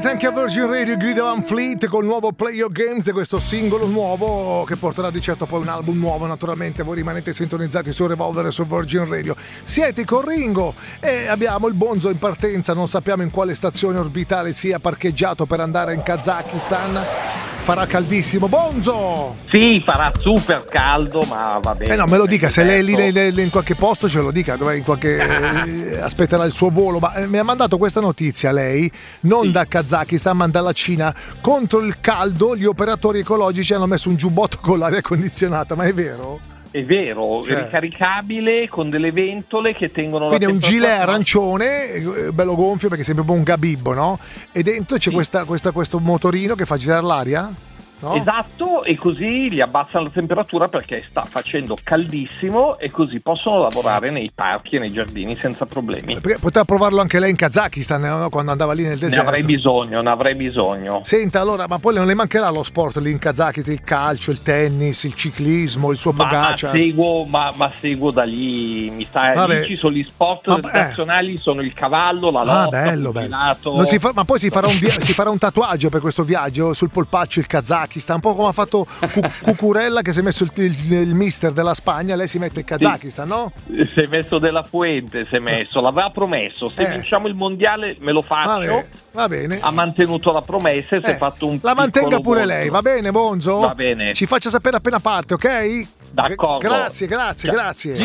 Tornate anche a Virgin Radio, Greta Van Fleet con il nuovo Play Your Games e questo singolo nuovo che porterà di certo poi un album nuovo. Naturalmente voi rimanete sintonizzati su Revolver e su Virgin Radio. Siete con Ringo e abbiamo il Bonzo in partenza, non sappiamo in quale stazione orbitale sia parcheggiato per andare in Kazakistan. Farà caldissimo, Bonzo! Sì, farà super caldo, ma va bene. No, me lo dica, se lei è lì in qualche posto ce lo dica, dove in qualche aspetterà il suo volo. Ma mi ha mandato questa notizia lei, non da Kazakistan, ma dalla Cina. Contro il caldo gli operatori ecologici hanno messo un giubbotto con l'aria condizionata, ma è vero? È vero, cioè, ricaricabile con delle ventole che tengono quindi la temperatura. Quindi è un gilet arancione, bello gonfio perché sembra un gabibbo, no? E dentro c'è questo motorino che fa girare l'aria? No? Esatto, e così gli abbassano la temperatura perché sta facendo caldissimo e così possono lavorare nei parchi e nei giardini senza problemi. Perché poteva provarlo anche lei in Kazakistan, no? Quando andava lì nel deserto. Ne avrei bisogno. Senta, allora, ma poi non le mancherà lo sport lì in Kazakistan, il calcio, il tennis, il ciclismo, il suo Pogacar? Ma seguo da lì, lì ci sono gli sport nazionali, sono il cavallo, la lotta, il pugilato. Ma poi si farà un tatuaggio per questo viaggio sul polpaccio il Kazakistan. Un po' come ha fatto Cucurella che si è messo il mister della Spagna, lei si mette il Kazakistan, no? Si è messo della Fuente, l'aveva promesso, se vinciamo il mondiale me lo faccio. Va bene. Ha mantenuto la promessa e si è fatto un la mantenga pure Bonzo. Lei, va bene Bonzo? Va bene. Ci faccia sapere appena parte, ok? D'accordo. Grazie.